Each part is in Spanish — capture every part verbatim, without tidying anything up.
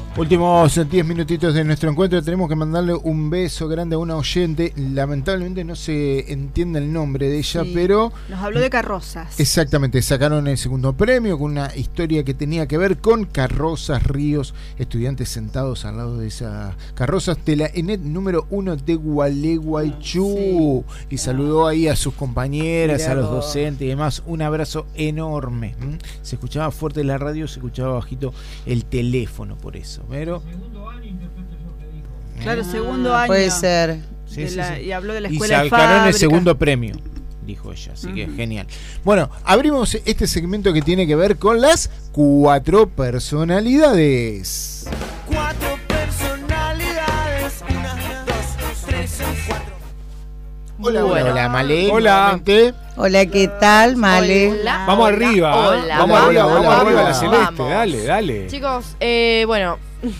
Últimos diez minutitos de nuestro encuentro. Tenemos que mandarle un beso grande a una oyente. Lamentablemente no se entiende el nombre de ella, sí, pero nos habló de carrozas. Exactamente, sacaron el segundo premio con una historia que tenía que ver con carrozas, ríos, estudiantes sentados al lado de esas carrozas de la ENET número uno de Gualeguaychú. Sí. Y saludó ahí a sus compañeras, Mirá a los vos. docentes y demás. Un abrazo enorme. ¿Mm? Se escuchaba fuerte la radio, se escuchaba bajito el teléfono, por eso. Pero segundo año interpreto yo que dijo. Claro, segundo año. Puede ser. Sí, sí, la, sí. Y habló de la y escuela de fábrica. Y sacaron el segundo premio, dijo ella, así uh-huh. que genial. Bueno, abrimos este segmento que tiene que ver con las cuatro personalidades. Cuatro personalidades, una, dos, tres, cuatro. Hola, hola, hola, Male. Hola. Hola, ¿qué tal, Male? Hola. Vamos arriba. Hola. Vamos Hola, arriba, hola, vamos hola, arriba, hola. la celeste. Vamos. Dale, dale. Chicos, eh, bueno.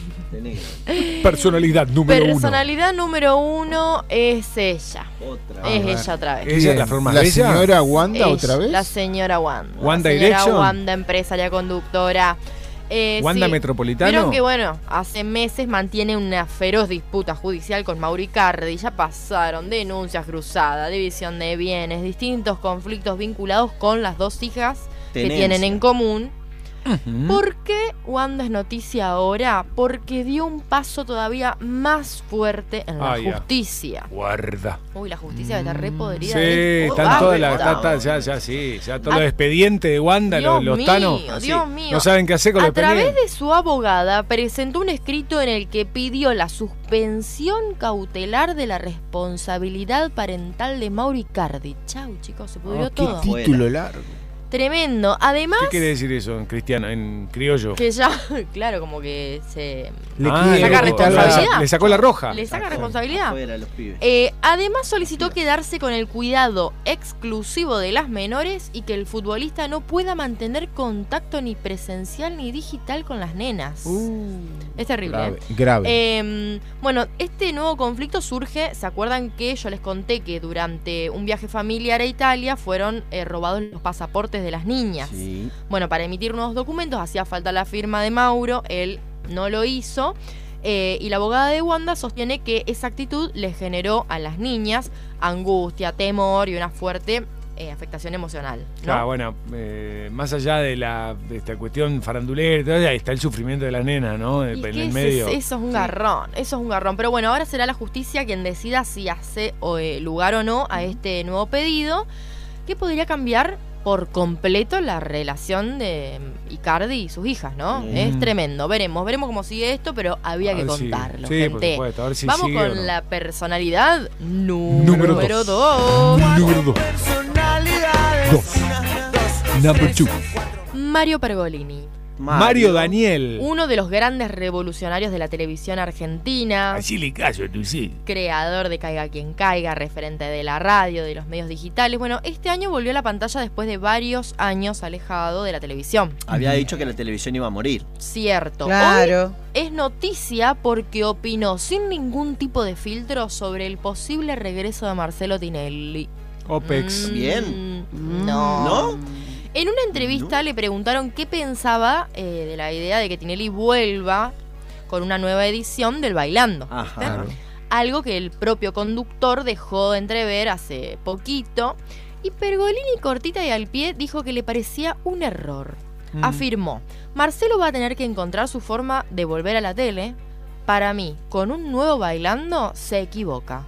Personalidad número uno. Personalidad número uno es ella. Otra. Es vez. ella otra vez. ¿Ella es la forma ¿La bella? señora Wanda Ella, otra vez? La señora Wanda. One la señora Direction. Wanda, empresaria conductora. Eh, Wanda sí. Metropolitano. Vieron que, bueno, hace meses mantiene una feroz disputa judicial con Mauro Icardi. Ya pasaron denuncias cruzadas, división de bienes, distintos conflictos vinculados con las dos hijas Tenencia. que tienen en común. Uh-huh. ¿Por qué Wanda es noticia ahora? Porque dio un paso todavía más fuerte en la ah, justicia. Ya. Guarda. Uy, la justicia está re podrida. Sí, ¿eh? están Oh, todas basta. las. ta- ta- Ya, ya, sí. Ya todos A- los expedientes de Wanda, Dios los, los mío, tanos. así, Dios mío. No saben qué hacer con A los través expedientes. de su abogada presentó un escrito en el que pidió la suspensión cautelar de la responsabilidad parental de Mauro Icardi. Chau, chicos, se pudrió Oh, qué todo. título largo. Tremendo. Además, ¿Qué quiere decir eso en cristiano, en criollo? que ya, claro, como que se Le Ah, quiere saca le- responsabilidad. Le sacó la roja. le saca Sacó responsabilidad. afuera los pibes. Eh, además solicitó quedarse con el cuidado exclusivo de las menores y que el futbolista no pueda mantener contacto ni presencial ni digital con las nenas. Uh, es terrible. grave. ¿eh? grave. Eh, bueno, este nuevo conflicto surge, ¿se acuerdan que yo les conté que durante un viaje familiar a Italia fueron eh, robados los pasaportes de las niñas? Sí. Bueno, para emitir nuevos documentos hacía falta la firma de Mauro, él no lo hizo. Eh, y la abogada de Wanda sostiene que esa actitud le generó a las niñas angustia, temor y una fuerte eh, afectación emocional, ¿no? Ah, bueno, eh, más allá de la de esta cuestión farandulera, y todo, ahí está el sufrimiento de las nenas, ¿no? ¿Y En qué el es medio. ese? Eso es un garrón, eso es un garrón. Pero bueno, ahora será la justicia quien decida si hace o, eh, lugar o no a este nuevo pedido, que podría cambiar por completo la relación de Icardi y sus hijas, ¿no? Mm. Es tremendo. Veremos, veremos cómo sigue esto, pero había A que ver si- contarlo, sí, por gente. supuesto, a ver si Vamos sigue o con no. la personalidad número, Número dos. Número dos. Personalidades. Dos. Una, dos, Number tres, two. cuatro. Mario Pergolini. Mario Daniel. Uno de los grandes revolucionarios de la televisión argentina. Así le caso, tú sí. Creador de Caiga Quien Caiga, referente de la radio, de los medios digitales. Bueno, este año volvió a la pantalla después de varios años alejado de la televisión. Había dicho que la televisión iba a morir. Cierto. Claro. Hoy es noticia porque opinó sin ningún tipo de filtro sobre el posible regreso de Marcelo Tinelli. Opex. Mm, Bien. No. ¿No? En una entrevista No. le preguntaron qué pensaba eh, de la idea de que Tinelli vuelva con una nueva edición del Bailando. Ajá. Claro. Algo que el propio conductor dejó de entrever hace poquito. Y Pergolini, cortita y al pie, dijo que le parecía un error. Mm. Afirmó: Marcelo va a tener que encontrar su forma de volver a la tele. Para mí, con un nuevo Bailando, se equivoca.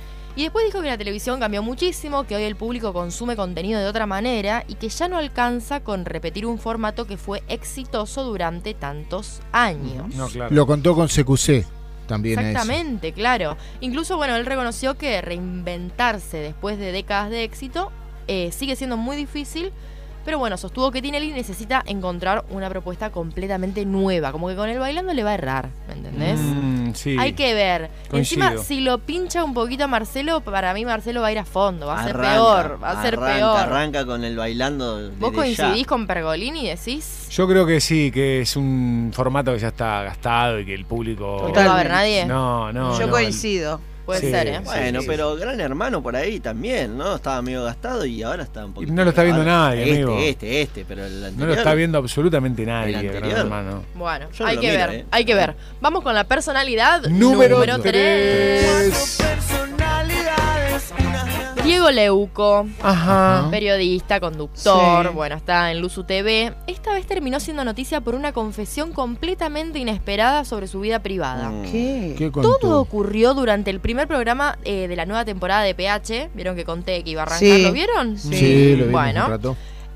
Y después dijo que la televisión cambió muchísimo, que hoy el público consume contenido de otra manera y que ya no alcanza con repetir un formato que fue exitoso durante tantos años. No, claro. Lo contó con C Q C también. a eso. Exactamente, claro. Incluso, bueno, él reconoció que reinventarse después de décadas de éxito eh, sigue siendo muy difícil, pero bueno, sostuvo que Tinelli necesita encontrar una propuesta completamente nueva, como que con el Bailando le va a errar, ¿me entendés? Mm, sí. Hay que ver. Coincido. Encima, si lo pincha un poquito a Marcelo, para mí Marcelo va a ir a fondo, va a ser Arranca, peor, va a ser arranca, peor. Arranca con el Bailando. ¿Vos desde coincidís ya. con Pergolini y decís? Yo creo que sí, que es un formato que ya está gastado y que el público. ¿Que no va a haber nadie? No, no. Yo no. coincido. Puede Sí, ser, ¿eh? Bueno, sí, pero Gran Hermano por ahí también, ¿no? Estaba medio gastado y ahora está un poquito. No lo está viendo ahora- nadie, este, amigo. Este, este, pero el anterior. No lo está viendo absolutamente nadie, El Gran anterior. Hermano. Bueno, Yo no hay lo que miro, ver, eh. hay que ver. Vamos con la personalidad Número número tres. Personalidades, una- Diego Leuco, Ajá. periodista, conductor, Sí. bueno, está en Luzu T V. Esta vez terminó siendo noticia por una confesión completamente inesperada sobre su vida privada. Mm. ¿Qué? ¿Qué contó? Todo ocurrió durante el primer programa eh, de la nueva temporada de P H. ¿Vieron que conté que iba a arrancar? Sí. ¿Lo vieron? Sí, lo vimos Bueno. un rato.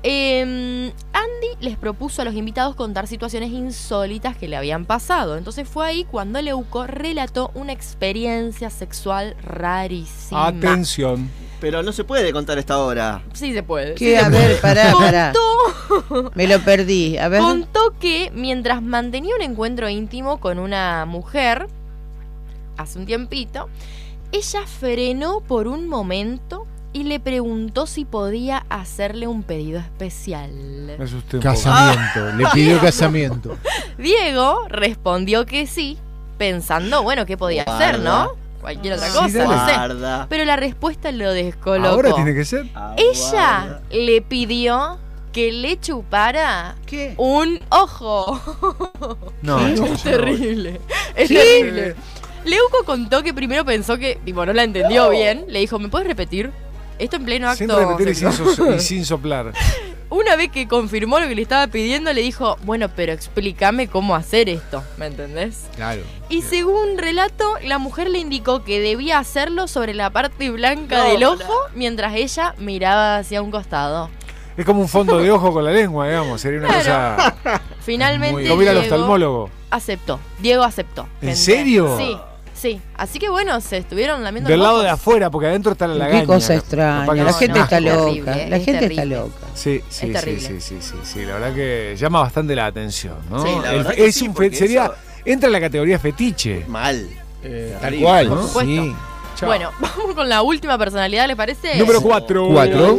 Eh, Andy les propuso a los invitados contar situaciones insólitas que le habían pasado. Entonces fue ahí cuando Leuco relató una experiencia sexual rarísima. Atención. Pero no se puede contar esta hora. Sí se puede. sí ¿Qué? se A puede. ver, pará, pará. Contó, Me lo perdí. A ver. contó que mientras mantenía un encuentro íntimo con una mujer, hace un tiempito, ella frenó por un momento y le preguntó si podía hacerle un pedido especial. Me asusté un poco. Casamiento. Le pidió casamiento. Diego respondió que sí, pensando, bueno, ¿qué podía Guarda. hacer, no? Cualquier otra Sí, cosa, dale. no sé. Guarda. Pero la respuesta lo descolocó. Ahora tiene que ser. Ella Aguarda. le pidió que le chupara ¿Qué? un ojo. No, ¿Qué? chicos, Es yo no voy. terrible. Es ¿Qué? terrible. Leuco contó que primero pensó que, tipo, no la entendió bien. Le dijo, ¿me puedes repetir? Esto en pleno acto. Sin repetir y sin, sexual. so- y sin soplar. Una vez que confirmó lo que le estaba pidiendo, le dijo, bueno, pero explícame cómo hacer esto, ¿me entendés? Claro. Y según relato, la mujer le indicó que debía hacerlo sobre la parte blanca No, del ojo no. mientras ella miraba hacia un costado. Es como un fondo de ojo con la lengua, digamos. Sería una Claro. cosa. Finalmente Como ir al Diego oftalmólogo. aceptó. Diego aceptó. ¿En gente. serio? Sí, sí. Así que bueno, se estuvieron lamiendo Del los lado ojos. de afuera, porque adentro está la lagaña. Qué cosa Capaz extraña. que La no- gente no, está es loca. terrible, La es gente terrible. está loca. Sí, sí, sí, terrible. sí, sí, sí, sí. La verdad que llama bastante la atención, ¿no? Sí, la El- verdad que es sí, un fe- porque sería eso- entra en la categoría fetiche. Mal. Tal Terrible. cual. Por supuesto. Sí. Chao. Bueno, vamos con la última personalidad, ¿le parece? Número cuatro. Cuatro.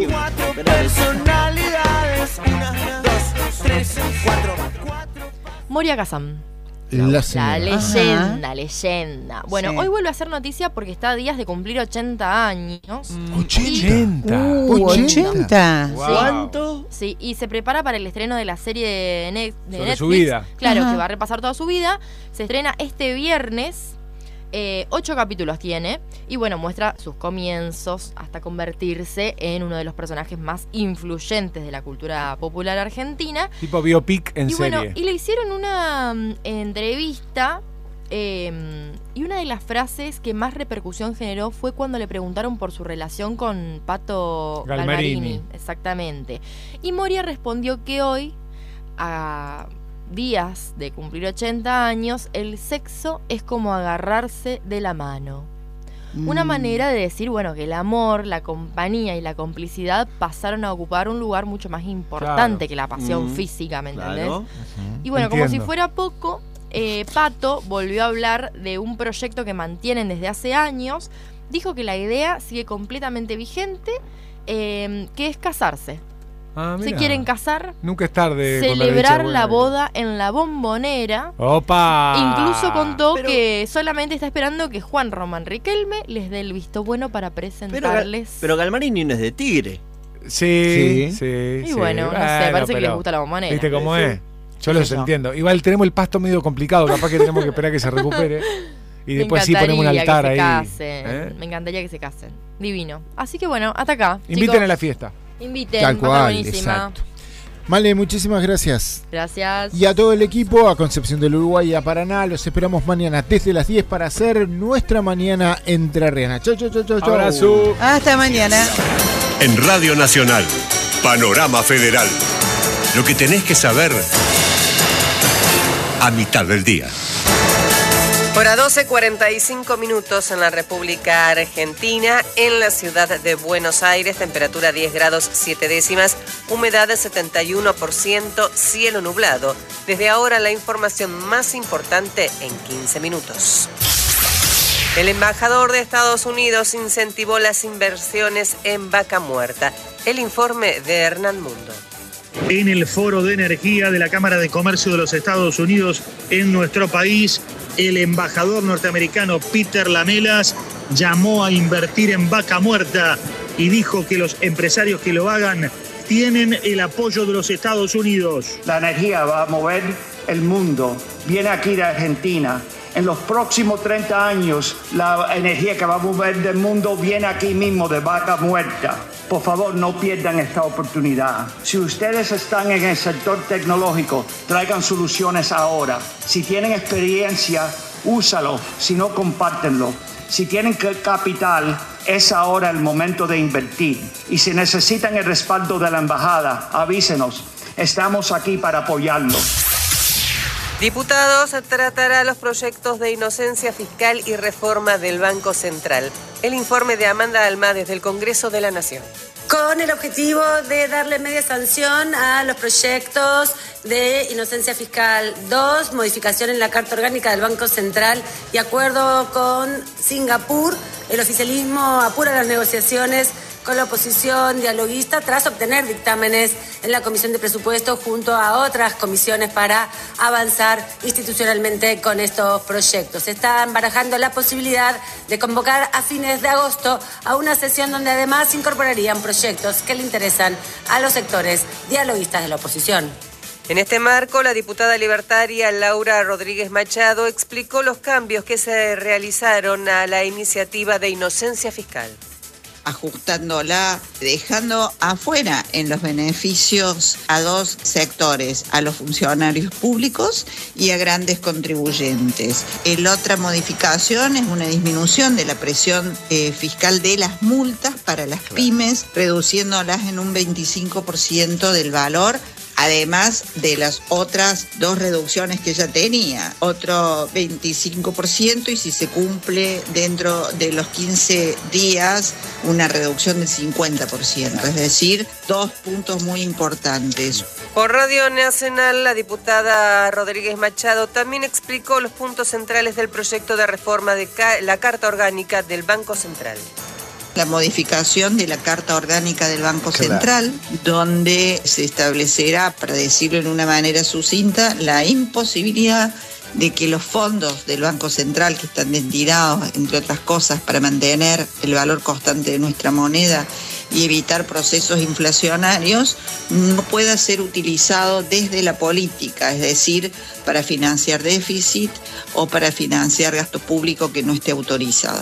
Personalidades, una, dos, tres, cuatro. Moria Kazan. La La señora. leyenda, leyenda. Bueno, Sí. hoy vuelve a hacer noticia porque está a días de cumplir ochenta años. ochenta. Uh, ochenta. ochenta. Wow. ¿Cuánto? Sí, y se prepara para el estreno de la serie de, Ne- de Sobre Netflix. su vida. Claro, Ajá. que va a repasar toda su vida. Se estrena este viernes. Eh, ocho capítulos tiene. Y bueno, muestra sus comienzos hasta convertirse en uno de los personajes más influyentes de la cultura popular argentina. Tipo biopic en y serie. bueno, y le hicieron una mm, entrevista. eh, y una de las frases que más repercusión generó fue cuando le preguntaron por su relación con Pato Galmarini. Galmarini. Exactamente. Y Moria respondió que hoy, a días de cumplir ochenta años, el sexo es como agarrarse de la mano. Una Mm. manera de decir, bueno, que el amor, la compañía y la complicidad pasaron a ocupar un lugar mucho más importante Claro. que la pasión Mm, física, ¿me entendés? Claro. Y bueno, como si Entiendo. fuera poco, eh, Pato volvió a hablar de un proyecto que mantienen desde hace años. Dijo que la idea sigue completamente vigente, eh, que es casarse. Ah, Se mirá. quieren casar, Nunca es tarde. con celebrar leche la buena. boda en la Bombonera. ¡Opa! Incluso contó Pero- que solamente está esperando que Juan Román Riquelme les dé el visto bueno para Pero, presentarles. pero Galmarini no es de Tigre. Sí, Sí. sí. y sí. bueno, no sé, parece que les gusta la Bombonera. ¿Viste cómo Sí. es? Yo Qué los sé yo. entiendo. Igual tenemos el pasto medio complicado, capaz que tenemos que esperar que se recupere. Y Me después sí ponemos un encantaría altar que se ahí. casen. ¿eh? Me encantaría que se casen. Divino. Así que bueno, hasta acá. Inviten chicos. a la fiesta. Inviten, Tal va a estar cual, buenísima. exacto. Male, muchísimas gracias. Gracias. Y a todo el equipo, a Concepción del Uruguay y a Paraná, los esperamos mañana desde las diez para hacer nuestra mañana entrerriana. Chau, chau, chau, chau, chau. Abrazo. Hasta mañana. En Radio Nacional, Panorama Federal. Lo que tenés que saber a mitad del día. Hora doce, cuarenta y cinco minutos en la República Argentina, en la ciudad de Buenos Aires, temperatura diez grados siete décimas, humedad de setenta y uno por ciento, cielo nublado. Desde ahora la información más importante en quince minutos. El embajador de Estados Unidos incentivó las inversiones en Vaca Muerta. El informe de Hernán Mundo. En el Foro de Energía de la Cámara de Comercio de los Estados Unidos en nuestro país, el embajador norteamericano Peter Lamelas llamó a invertir en Vaca Muerta y dijo que los empresarios que lo hagan tienen el apoyo de los Estados Unidos. La energía va a mover el mundo, viene aquí de Argentina. En los próximos treinta años, la energía que va a mover del mundo viene aquí mismo, de Vaca Muerta. Por favor, no pierdan esta oportunidad. Si ustedes están en el sector tecnológico, traigan soluciones ahora. Si tienen experiencia, úsalo. Si no, compártenlo. Si tienen capital, es ahora el momento de invertir. Y si necesitan el respaldo de la embajada, avísenos. Estamos aquí para apoyarlo. Diputados tratará los proyectos de inocencia fiscal y reforma del Banco Central. El informe de Amanda Alma desde el Congreso de la Nación. Con el objetivo de darle media sanción a los proyectos de inocencia fiscal dos, modificación en la Carta Orgánica del Banco Central y acuerdo con Singapur, el oficialismo apura las negociaciones con la oposición dialoguista tras obtener dictámenes en la Comisión de Presupuestos junto a otras comisiones para avanzar institucionalmente con estos proyectos. Se están barajando la posibilidad de convocar a fines de agosto a una sesión donde además se incorporarían proyectos que le interesan a los sectores dialoguistas de la oposición. En este marco, la diputada libertaria Laura Rodríguez Machado explicó los cambios que se realizaron a la iniciativa de inocencia fiscal. Ajustándola, dejando afuera en los beneficios a dos sectores, a los funcionarios públicos y a grandes contribuyentes. La otra modificación es una disminución de la presión eh, fiscal de las multas para las pymes, reduciéndolas en un veinticinco por ciento del valor, además de las otras dos reducciones que ya tenía, otro veinticinco por ciento y si se cumple dentro de los quince días, una reducción del cincuenta por ciento, es decir, dos puntos muy importantes. Por Radio Nacional, la diputada Rodríguez Machado también explicó los puntos centrales del proyecto de reforma de la Carta Orgánica del Banco Central. La modificación de la Carta Orgánica del Banco Central, claro, donde se establecerá, para decirlo en una manera sucinta, la imposibilidad de que los fondos del Banco Central, que están destinados, entre otras cosas, para mantener el valor constante de nuestra moneda y evitar procesos inflacionarios, no pueda ser utilizado desde la política, es decir, para financiar déficit o para financiar gasto público que no esté autorizado.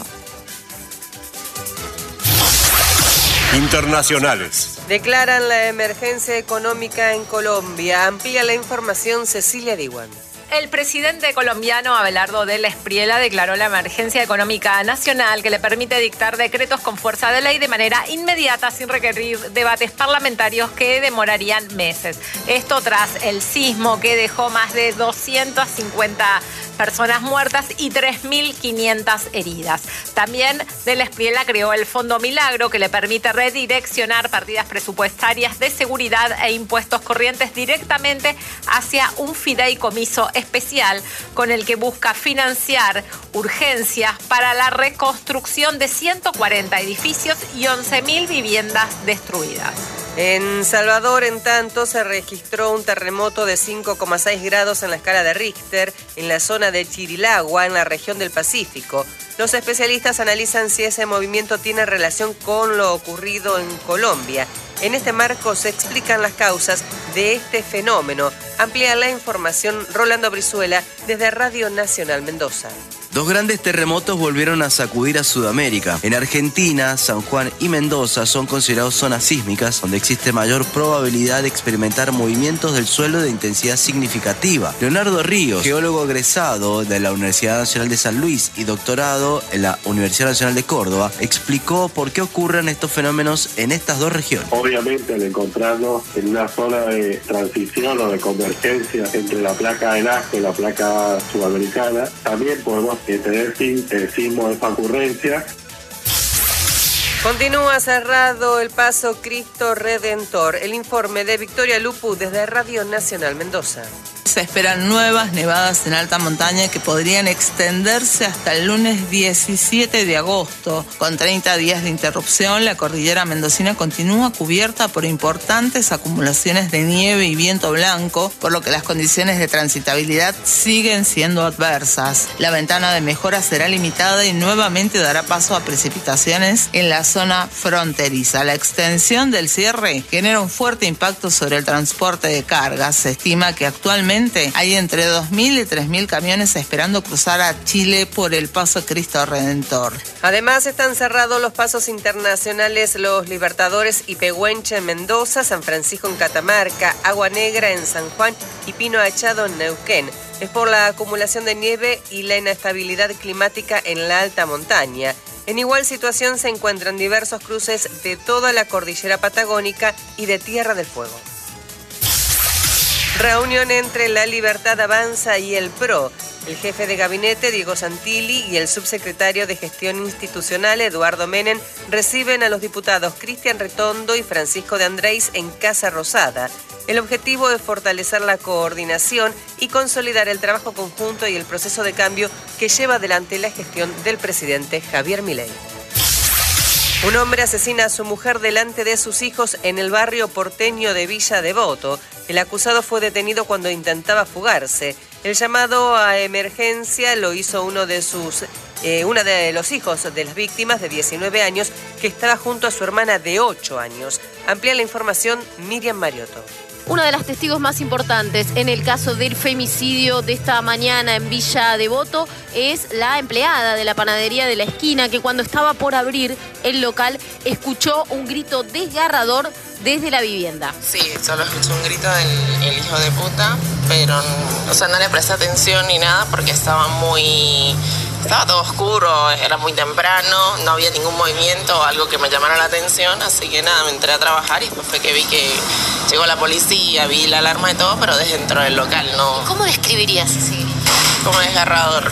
Internacionales. Declaran la emergencia económica en Colombia. Amplía la información Cecilia Diwan. El presidente colombiano Abelardo Del Espriella declaró la emergencia económica nacional que le permite dictar decretos con fuerza de ley de manera inmediata sin requerir debates parlamentarios que demorarían meses. Esto tras el sismo que dejó más de doscientas cincuenta personas muertas y tres mil quinientas heridas. También Del Espriella creó el Fondo Milagro que le permite redireccionar partidas presupuestarias de seguridad e impuestos corrientes directamente hacia un fideicomiso especial con el que busca financiar urgencias para la reconstrucción de ciento cuarenta edificios y once mil viviendas destruidas. En Salvador, en tanto, se registró un terremoto de cinco coma seis grados en la escala de Richter en la zona de Chirilagua, en la región del Pacífico. Los especialistas analizan si ese movimiento tiene relación con lo ocurrido en Colombia. En este marco se explican las causas de este fenómeno. Amplía la información Rolando Brizuela desde Radio Nacional Mendoza. Dos grandes terremotos volvieron a sacudir a Sudamérica. En Argentina, San Juan y Mendoza son considerados zonas sísmicas, donde existe mayor probabilidad de experimentar movimientos del suelo de intensidad significativa. Leonardo Ríos, geólogo egresado de la Universidad Nacional de San Luis y doctorado en la Universidad Nacional de Córdoba, explicó por qué ocurren estos fenómenos en estas dos regiones. Obviamente, al encontrarnos en una zona de transición o de convergencia entre la placa de Nazca y la placa sudamericana, también podemos tener el sismo de esta ocurrencia. Continúa cerrado el paso Cristo Redentor. El informe de Victoria Lupu desde Radio Nacional Mendoza. se esperan nuevas nevadas en alta montaña que podrían extenderse hasta el lunes diecisiete de agosto. Con treinta días de interrupción, la cordillera mendocina continúa cubierta por importantes acumulaciones de nieve y viento blanco, por lo que las condiciones de transitabilidad siguen siendo adversas. La ventana de mejora será limitada y nuevamente dará paso a precipitaciones en la zona fronteriza. La extensión del cierre genera un fuerte impacto sobre el transporte de cargas. Se estima que actualmente hay entre dos mil y tres mil camiones esperando cruzar a Chile por el Paso Cristo Redentor. Además, están cerrados los pasos internacionales Los Libertadores y Pehuenche en Mendoza, San Francisco en Catamarca, Agua Negra en San Juan y Pino Achado en Neuquén. Es por la acumulación de nieve y la inestabilidad climática en la alta montaña. En igual situación se encuentran diversos cruces de toda la cordillera patagónica y de Tierra del Fuego. Reunión entre La Libertad Avanza y el P R O. El jefe de gabinete, Diego Santilli, y el subsecretario de Gestión Institucional, Eduardo Menem, reciben a los diputados Cristian Retondo y Francisco de Andrés en Casa Rosada. El objetivo es fortalecer la coordinación y consolidar el trabajo conjunto y el proceso de cambio que lleva adelante la gestión del presidente Javier Milei. Un hombre asesina a su mujer delante de sus hijos en el barrio porteño de Villa Devoto. El acusado fue detenido cuando intentaba fugarse. El llamado a emergencia lo hizo uno de sus, eh, una de los hijos de las víctimas de diecinueve años que estaba junto a su hermana de ocho años. Amplía la información Miriam Mariotto. Uno de los testigos más importantes en el caso del femicidio de esta mañana en Villa Devoto es la empleada de la panadería de la esquina que cuando estaba por abrir el local escuchó un grito desgarrador desde la vivienda. Sí, solo escuché un grito del el hijo de puta, pero o sea, no le presté atención ni nada porque estaba muy... Estaba todo oscuro, era muy temprano, no había ningún movimiento o algo que me llamara la atención, así que nada, me entré a trabajar y después fue que vi que llegó la policía, vi la alarma y todo, pero desde dentro del local no... ¿Cómo describirías ese grito? Como desgarrador.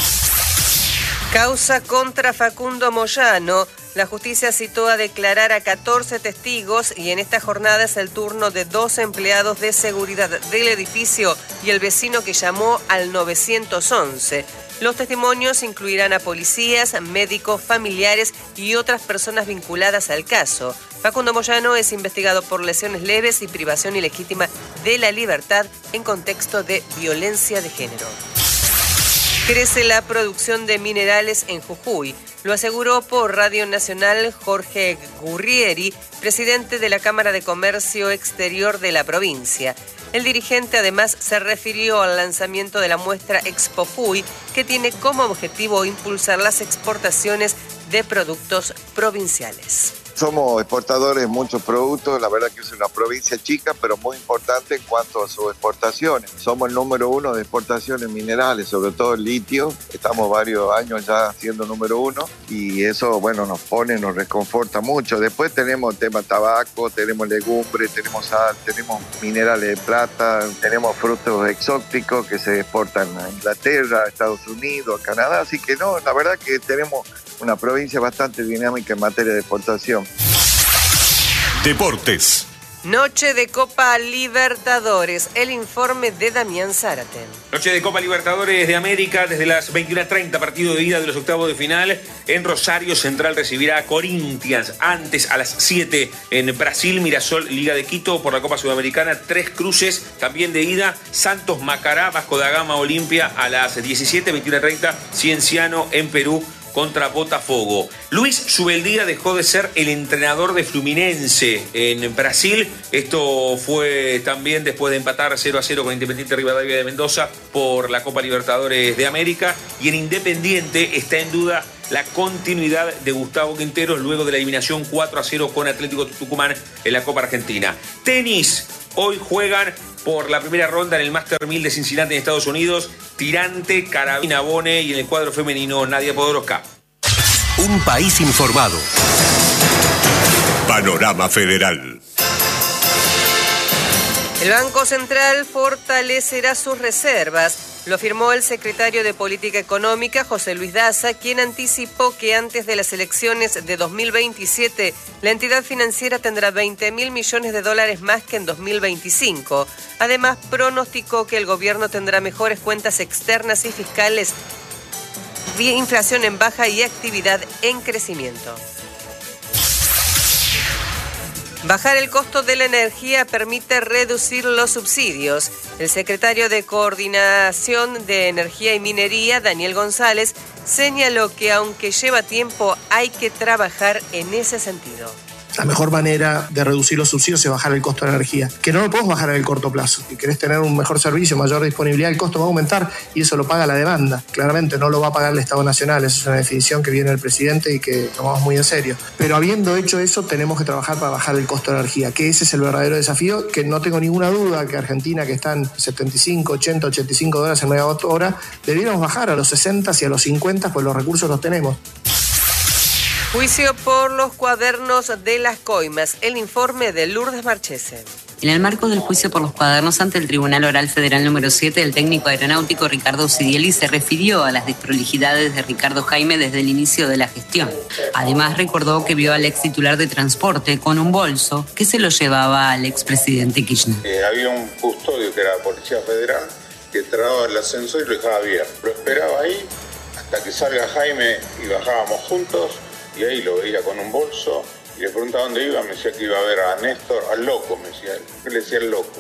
Causa contra Facundo Moyano. La justicia citó a declarar a catorce testigos y en esta jornada es el turno de dos empleados de seguridad del edificio y el vecino que llamó al nueve once. Los testimonios incluirán a policías, médicos, familiares y otras personas vinculadas al caso. Facundo Moyano es investigado por lesiones leves y privación ilegítima de la libertad en contexto de violencia de género. Crece la producción de minerales en Jujuy. Lo aseguró por Radio Nacional Jorge Gurrieri, presidente de la Cámara de Comercio Exterior de la provincia. El dirigente además se refirió al lanzamiento de la muestra Expo Jujuy, que tiene como objetivo impulsar las exportaciones de productos provinciales. Somos exportadores de muchos productos, la verdad que es una provincia chica, pero muy importante en cuanto a sus exportaciones. Somos el número uno de exportaciones minerales, sobre todo el litio. Estamos varios años ya siendo número uno y eso, bueno, nos pone, nos reconforta mucho. Después tenemos el tema tabaco, tenemos legumbres, tenemos sal, tenemos minerales de plata, tenemos frutos exóticos que se exportan a Inglaterra, a Estados Unidos, a Canadá. Así que no, la verdad que tenemos una provincia bastante dinámica en materia de exportación. Deportes. Noche de Copa Libertadores. El informe de Damián Zárate. Noche de Copa Libertadores de América desde las veintiuna treinta, partido de ida de los octavos de final. En Rosario Central recibirá a Corinthians. Antes a las siete en Brasil, Mirasol, Liga de Quito por la Copa Sudamericana. Tres cruces también de ida. Santos Macará, Vasco da Gama, Olimpia a las diecisiete, veintiuna treinta. Cienciano en Perú contra Botafogo. Luis Subeldía dejó de ser el entrenador de Fluminense en Brasil. Esto fue también después de empatar cero a cero con Independiente Rivadavia de Mendoza por la Copa Libertadores de América. Y en Independiente está en duda la continuidad de Gustavo Quinteros luego de la eliminación cuatro a cero con Atlético Tucumán en la Copa Argentina. Tenis. Hoy juegan por la primera ronda en el Master mil de Cincinnati en Estados Unidos, Tirante, Carabina Bone y en el cuadro femenino Nadia Podoroska. Un país informado. Panorama Federal. El Banco Central fortalecerá sus reservas. Lo afirmó el secretario de Política Económica, José Luis Daza, quien anticipó que antes de las elecciones de dos mil veintisiete, la entidad financiera tendrá veinte mil millones de dólares más que en dos mil veinticinco. Además, pronosticó que el gobierno tendrá mejores cuentas externas y fiscales, inflación en baja y actividad en crecimiento. Bajar el costo de la energía permite reducir los subsidios. El secretario de Coordinación de Energía y Minería, Daniel González, señaló que aunque lleva tiempo, hay que trabajar en ese sentido. La mejor manera de reducir los subsidios es bajar el costo de la energía, que no lo podemos bajar en el corto plazo. Si querés tener un mejor servicio, mayor disponibilidad, el costo va a aumentar y eso lo paga la demanda. Claramente no lo va a pagar el Estado Nacional, esa es una definición que viene del presidente y que tomamos muy en serio. Pero habiendo hecho eso, tenemos que trabajar para bajar el costo de la energía, que ese es el verdadero desafío, que no tengo ninguna duda que Argentina, que está en setenta y cinco, ochenta, ochenta y cinco dólares en megawatt hora, debiéramos bajar a los sesenta y a los cincuenta, pues los recursos los tenemos. Juicio por los cuadernos de las coimas. El informe de Lourdes Marchese. En el marco del juicio por los cuadernos ante el Tribunal Oral Federal número siete, el técnico aeronáutico Ricardo Sidielli se refirió a las desprolijidades de Ricardo Jaime desde el inicio de la gestión. Además, recordó que vio al ex titular de transporte con un bolso que se lo llevaba al expresidente Kirchner. Eh, había un custodio que era la Policía Federal que entraba al ascensor y lo dejaba abierto. Lo esperaba ahí hasta que salga Jaime y bajábamos juntos. Y ahí lo veía con un bolso y le preguntaba dónde iba, me decía que iba a ver a Néstor, al loco, me decía, ¿qué le decía el loco?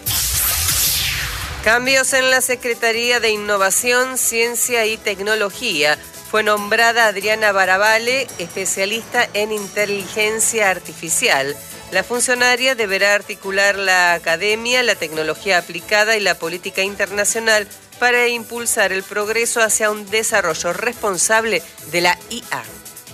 Cambios en la Secretaría de Innovación, Ciencia y Tecnología. Fue nombrada Adriana Barabale, especialista en inteligencia artificial. La funcionaria deberá articular la academia, la tecnología aplicada y la política internacional para impulsar el progreso hacia un desarrollo responsable de la I A.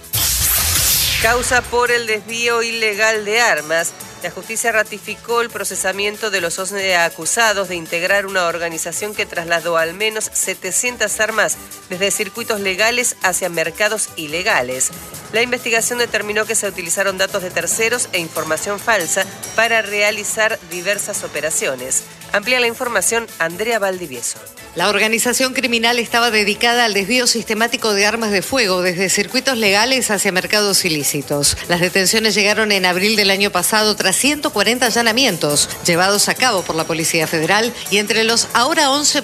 Causa por el desvío ilegal de armas. La justicia ratificó el procesamiento de los once acusados de integrar una organización que trasladó al menos setecientas armas desde circuitos legales hacia mercados ilegales. La investigación determinó que se utilizaron datos de terceros e información falsa para realizar diversas operaciones. Amplía la información Andrea Valdivieso. La organización criminal estaba dedicada al desvío sistemático de armas de fuego desde circuitos legales hacia mercados ilícitos. Las detenciones llegaron en abril del año pasado tras ciento cuarenta allanamientos llevados a cabo por la Policía Federal y entre los ahora once